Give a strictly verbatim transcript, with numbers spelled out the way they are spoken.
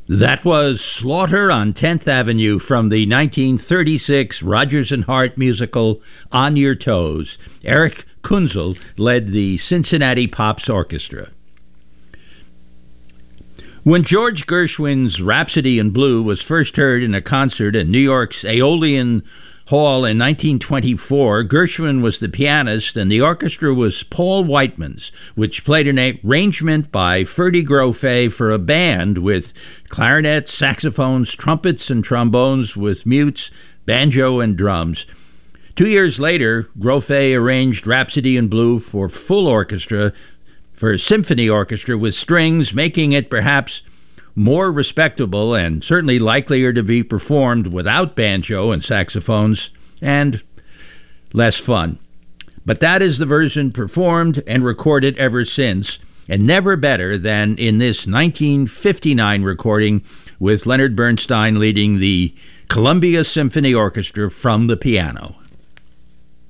That was Slaughter on tenth Avenue from the nineteen thirty-six Rodgers and Hart musical On Your Toes. Eric Kunzel led the Cincinnati Pops Orchestra. When George Gershwin's Rhapsody in Blue was first heard in a concert at New York's Aeolian Hall in nineteen twenty-four, Gershwin was the pianist and the orchestra was Paul Whiteman's, which played an arrangement by Ferdy Grofé for a band with clarinet, saxophones, trumpets, and trombones with mutes, banjo, and drums. Two years later, Grofé arranged Rhapsody in Blue for full orchestra, for a symphony orchestra with strings, making it perhaps more respectable and certainly likelier to be performed without banjo and saxophones, and less fun. But that is the version performed and recorded ever since, and never better than in this nineteen fifty-nine recording with Leonard Bernstein leading the Columbia Symphony Orchestra from the piano.